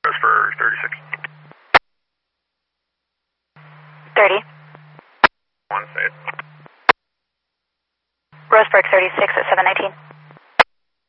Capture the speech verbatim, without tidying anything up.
for thirty-six. thirty. One, say it. Roseburg thirty-six at seven nineteen.